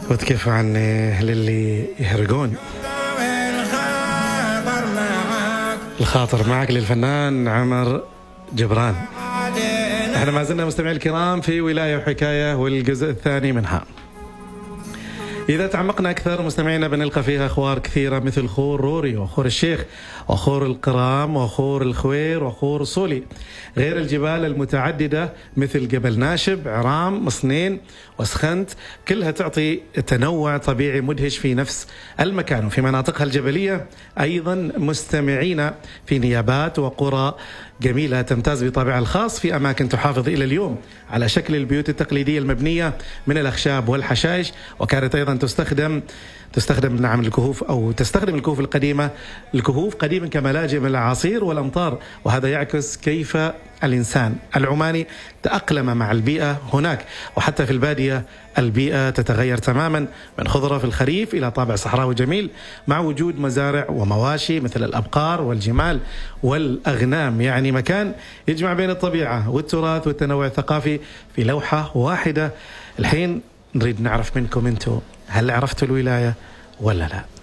وتكف عني للي يهرقون. الخاطر معك للفنان عمر جبران. احنا ما زلنا مستمعي الكرام في ولاية وحكاية والجزء الثاني منها. إذا تعمقنا أكثر مستمعينا بنلقى فيها أخبار كثيرة مثل خور روري وخور الشيخ وخور القرام وخور الخوير وخور صولي، غير الجبال المتعددة مثل جبل ناشب، عرام، مصنين وسخنت، كلها تعطي تنوع طبيعي مدهش في نفس المكان. وفي مناطقها الجبلية أيضا مستمعينا في نيابات وقرى جميلة تمتاز بطابعها الخاص في أماكن تحافظ إلى اليوم على شكل البيوت التقليدية المبنية من الأخشاب والحشائش، وكانت أيضا تستخدم نعم الكهوف أو تستخدم الكهوف القديمة قديما كملاجئ من الأعاصير والأمطار. وهذا يعكس كيف الإنسان العماني تأقلم مع البيئة هناك. وحتى في البادية البيئة تتغير تماما من خضرة في الخريف إلى طابع صحراوي جميل مع وجود مزارع ومواشي مثل الأبقار والجمال والأغنام، يعني مكان يجمع بين الطبيعة والتراث والتنوع الثقافي في لوحة واحدة. الحين نريد نعرف منكم أنتم، هل عرفتوا الولاية ولا لا؟